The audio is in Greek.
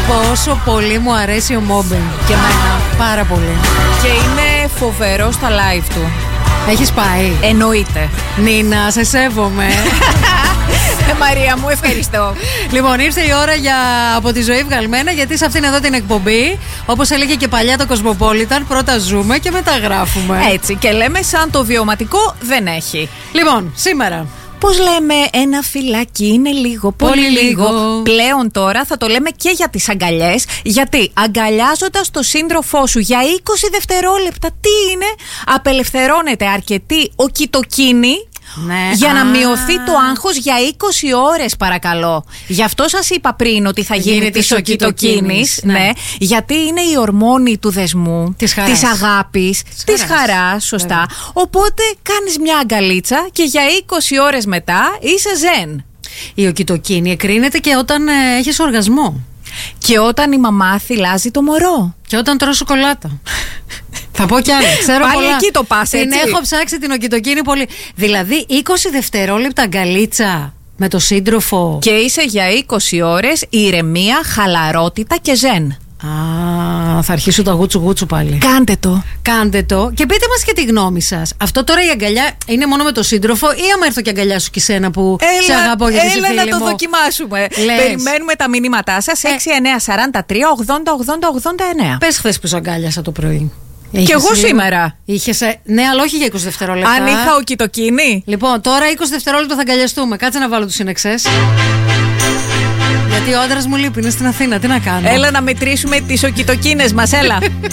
Πόσο πολύ μου αρέσει ο mobbing. Και εμένα. Πάρα πολύ. Και είναι φοβερό στα live του. Έχεις πάει? Εννοείται. Νίνα, σε σέβομαι. Μαρία μου, ευχαριστώ. Λοιπόν, ήρθε η ώρα για από τη ζωή βγαλμένα, γιατί σε αυτήν εδώ την εκπομπή, όπως έλεγε και παλιά το Cosmopolitan, πρώτα ζούμε και μετά γράφουμε. Έτσι, και λέμε σαν το βιωματικό δεν έχει. Λοιπόν, σήμερα. Πώς λέμε, ένα φυλάκι είναι λίγο, πολύ λίγο. Πλέον τώρα θα το λέμε και για τις αγκαλιές. Γιατί αγκαλιάζοντας το σύντροφό σου για 20 δευτερόλεπτα, τι είναι, απελευθερώνεται αρκετή οκιτοκίνη. Ναι. Για να μειωθεί το άγχος για 20 ώρες, παρακαλώ. Γι' αυτό σας είπα πριν ότι θα γίνει της οκιτοκίνης. Ναι. Γιατί είναι η ορμόνη του δεσμού, της αγάπης, της χαράς. Σωστά. Βέβαια. Οπότε κάνεις μια αγκαλίτσα και για 20 ώρες μετά είσαι ζεν. Η οκιτοκίνη εκρίνεται και όταν έχεις οργασμό. Και όταν η μαμά θυλάζει το μωρό. Και όταν τρως σοκολάτα. Θα πω κι άλλα. Ξέρω πάλι πολλά. Εκεί το πας, έτσι. Την έχω ψάξει την οκιτοκίνη πολύ. Δηλαδή 20 δευτερόλεπτα αγκαλίτσα με το σύντροφο. Και είσαι για 20 ώρες ηρεμία, χαλαρότητα και ζεν. Θα αρχίσω τα γούτσου πάλι. Κάντε το. Και πείτε μας και τη γνώμη σας. Αυτό τώρα η αγκαλιά είναι μόνο με το σύντροφο, ή άμα έρθω και αγκαλιά σου και σένα που σε αγαπώ γιατί είσαι φίλη μου? Έλα να το δοκιμάσουμε. Λες. Περιμένουμε τα μηνύματά σας. 6943 80 80 89. Πες χθες που σου αγκάλιασα το πρωί. Και εγώ σήμερα. Ναι, αλλά όχι για 20 δευτερόλεπτα. Αν είχα οκιτοκίνη. Λοιπόν, τώρα 20 δευτερόλεπτα θα αγκαλιαστούμε. Κάτσε να βάλω τους σύνεξες. Γιατί ο άντρας μου λείπει, είναι στην Αθήνα. Τι να κάνω. Έλα να μετρήσουμε τις οκιτοκίνες μας, έλα.